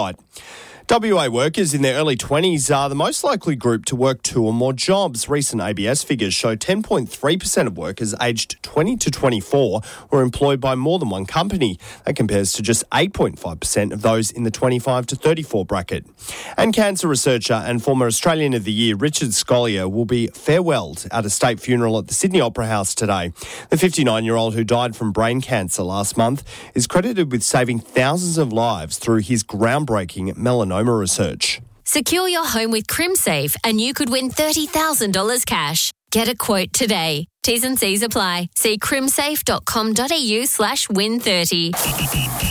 website. WA workers in their early 20s are the most likely group to work 2 or more jobs. Recent ABS figures show 10.3% of workers aged 20 to 24 were employed by more than one company. That compares to just 8.5% of those in the 25 to 34 bracket. And cancer researcher and former Australian of the Year Richard Scolyer will be farewelled at a state funeral at the Sydney Opera House today. The 59-year-old who died from brain cancer last month is credited with saving thousands of lives through his groundbreaking melanoma research. Secure your home with CrimSafe and you could win $30,000 cash. Get a quote today. T's and C's apply. See crimsafe.com.au/win30.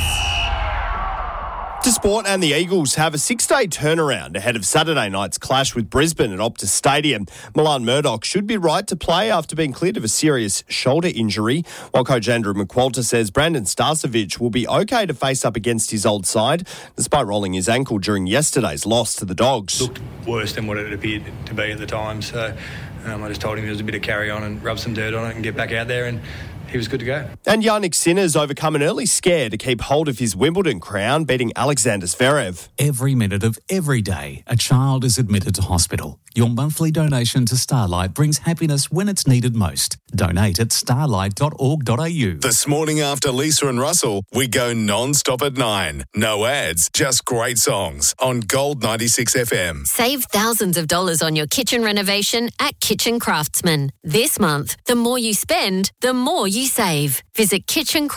To sport, and the Eagles have a 6-day turnaround ahead of Saturday night's clash with Brisbane at Optus Stadium. Milan Murdoch should be right to play after being cleared of a serious shoulder injury, while coach Andrew McQualter says Brandon Starcevic will be okay to face up against his old side, despite rolling his ankle during yesterday's loss to the Dogs. Looked worse than what it appeared to be at the time, so I just told him there was a bit of carry on and rub some dirt on it and get back out there, and he was good to go. And Yannick Sinner's overcome an early scare to keep hold of his Wimbledon crown, beating Alexander Zverev. Every minute of every day, a child is admitted to hospital. Your monthly donation to Starlight brings happiness when it's needed most. Donate at starlight.org.au. This morning after Lisa and Russell, we go non-stop at 9. No ads, just great songs on Gold 96 FM. Save thousands of dollars on your kitchen renovation at Kitchen Craftsman. This month, the more you spend, the more you save. Visit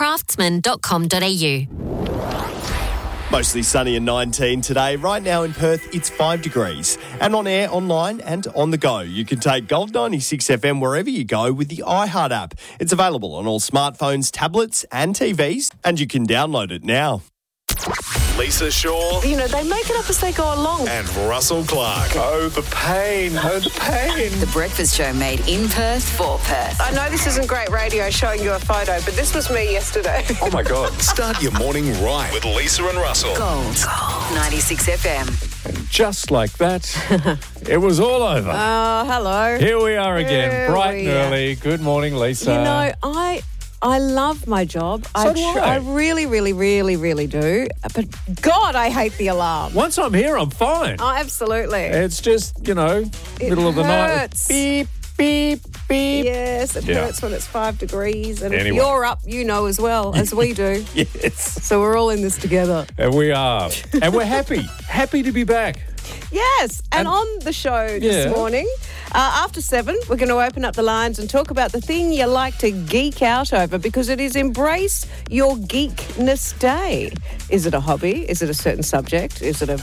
kitchencraftsman.com.au. Mostly sunny and 19 today. Right now in Perth, it's 5 degrees. And on air, online and on the go. You can take Gold 96 FM wherever you go with the iHeart app. It's available on all smartphones, tablets and TVs, and you can download it now. Lisa Shaw. You know, they make it up as they go along. And Russell Clark. Oh, the pain. Oh, the pain. The Breakfast Show made in Perth for Perth. I know this isn't great radio showing you a photo, but this was me yesterday. Oh, my God. Start your morning right with Lisa and Russell. Gold 96 FM. And just like that, it was all over. Oh, hello. Here we are again, Here bright and we are. early. Good morning, Lisa. You know, I love my job. So do I. I really, really, really, really do. But God, I hate the alarm. Once I'm here, I'm fine. Oh, absolutely. It's just, middle of the night. Beep, beep, beep. Yes, it hurts when it's 5 degrees. And Anyway. if you're up, you know as well, as we do. Yes. So we're all in this together. And we are. And we're happy. Happy to be back. Yes, and on the show this morning, after 7, we're going to open up the lines and talk about the thing you like to geek out over, because it is Embrace Your Geekness Day. Is it a hobby? Is it a certain subject? Is it a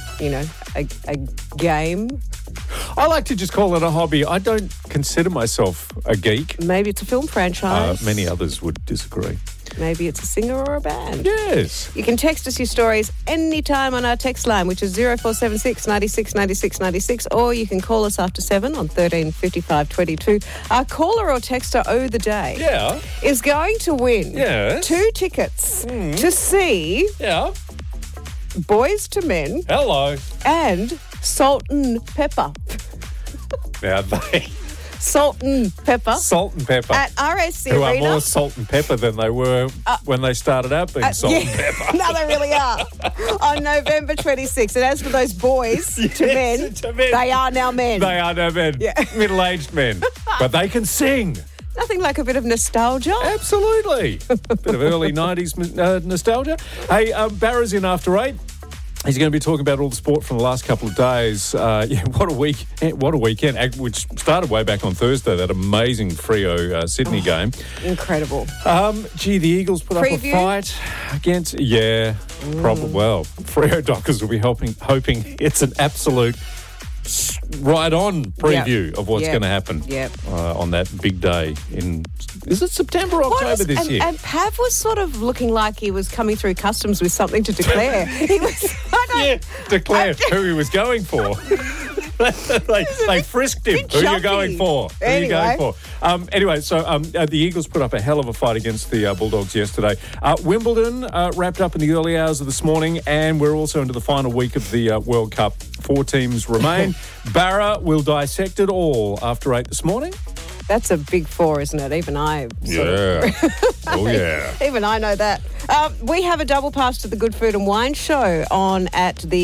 game? I like to just call it a hobby. I don't consider myself a geek. Maybe it's a film franchise. Many others would disagree. Maybe it's a singer or a band. Yes. You can text us your stories anytime on our text line, which is 0476 96 96 96, or you can call us after 7 on 13 55 22. Our caller or texter of the day is going to win 2 tickets to see Boys to Men. Hello. And Salt and Pepper. Now they... Salt and Pepper. Salt and Pepper. At RSC Who Arena. are more salt and pepper than they were when they started out being salt and pepper. No, they really are. On November 26th. And as for those boys to men, they are now men. They are now men. Yeah. Middle-aged men. But they can sing. Nothing like a bit of nostalgia. Absolutely. Bit of early 90s nostalgia. Hey, Barra's in after 8. He's going to be talking about all the sport from the last couple of days. What a week! What a weekend! Which started way back on Thursday. That amazing Freo Sydney game. Incredible. The Eagles put up a fight against. Probably. Well, Freo Dockers will be hoping it's an absolute right-on preview of what's going to happen on that big day in. Is it September or October this year? And Pav was sort of looking like he was coming through customs with something to declare. He was, declared who he was going for. they frisked him. Who are you going for? Who are you going for? Anyway, so the Eagles put up a hell of a fight against the Bulldogs yesterday. Wimbledon wrapped up in the early hours of this morning, and we're also into the final week of the World Cup. 4 teams remain. Barra will dissect it all after 8 this morning. That's a big 4, isn't it? Even I. Oh, yeah. Even I know that. We have a double pass to the Good Food and Wine Show on at the